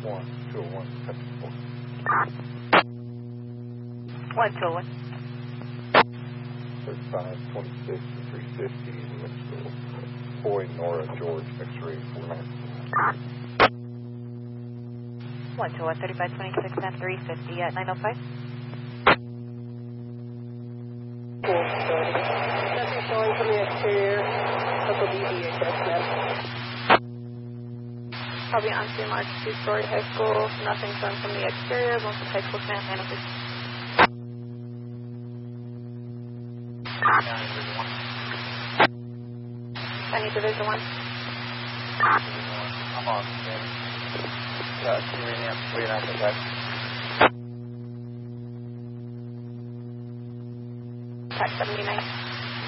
201, Texas 4. 121. 3526 to 350 in Mitchell. Boy, Nora, George, X-ray 496. 121, 3526 and 350 at 905. Cool. Nothing showing from the exterior. Uncle DBHS, ma'am. Probably on CMR 2-story high school. Nothing shown from the exterior. Most of high school can handle this. Any Division 1? I'm on. Convenient, 395. Tax 79.